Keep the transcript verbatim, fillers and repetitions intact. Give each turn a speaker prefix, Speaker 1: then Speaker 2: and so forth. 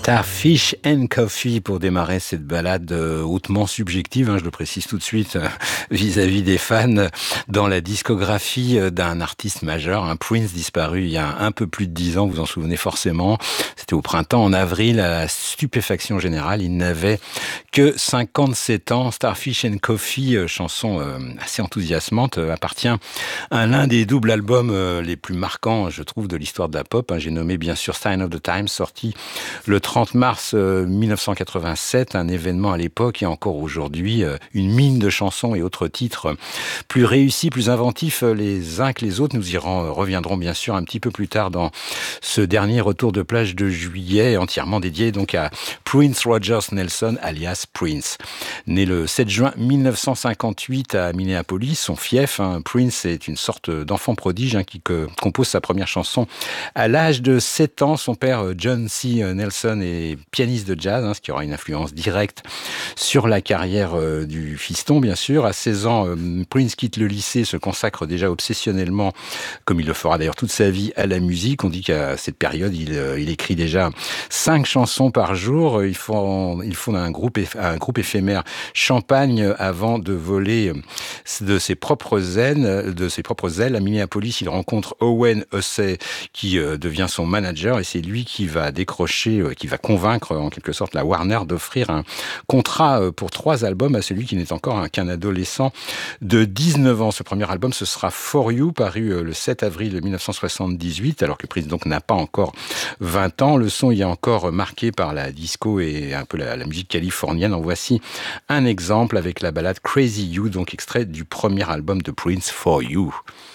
Speaker 1: Starfish and Coffee pour démarrer cette balade euh, hautement subjective, hein, je le précise tout de suite, euh, vis-à-vis des fans, dans la discographie euh, d'un artiste majeur, un Prince disparu il y a un peu plus de dix ans, vous vous en souvenez forcément. C'était au printemps, en avril, à la stupéfaction générale. Il n'avait que cinquante-sept ans. Starfish and Coffee, euh, chanson euh, assez enthousiasmante, euh, appartient à l'un des doubles albums euh, les plus marquants, je trouve, de l'histoire de la pop. Hein. J'ai nommé bien sûr Sign of the Times, sorti le trente mars euh, mille neuf cent quatre-vingt-sept, un événement à l'époque et encore aujourd'hui, euh, une mine de chansons et autres titres plus réussis, plus inventifs euh, les uns que les autres. Nous y ren- reviendrons bien sûr un petit peu plus tard dans ce dernier retour de plage de juillet, entièrement dédié donc à Prince Rogers Nelson, alias Prince. Né le sept juin mille neuf cent cinquante-huit à Minneapolis, son fief, hein, Prince est une sorte d'enfant prodige hein, qui que, compose sa première chanson à l'âge de sept ans. Son père, John C. Nelson, est pianiste de jazz, hein, ce qui aura une influence directe sur la carrière euh, du fiston, bien sûr. À seize ans, euh, Prince quitte le lycée, se consacre déjà obsessionnellement, comme il le fera d'ailleurs toute sa vie, à la musique. On dit qu'à cette période, il, euh, il écrit déjà cinq chansons par jour. Il fonde, il fonde un, groupe, un groupe éphémère, Champagne, avant de voler de ses propres ailes, de ses propres ailes à Minneapolis. Il rencontre Owen Hussey, qui euh, devient son manager, et c'est lui qui va décrocher, euh, qui va convaincre en quelque sorte la Warner d'offrir un contrat euh, pour trois albums à celui qui n'est encore hein, qu'un adolescent de dix-neuf ans. Ce premier album, ce sera For You, paru euh, le sept avril mille neuf cent soixante-dix-huit, alors que Prince donc n'a pas encore vingt ans. Le son y est encore marqué par la disco et un peu la, la musique californienne. En voici un exemple avec la ballade Crazy You, donc extrait du premier album de Prince, For You.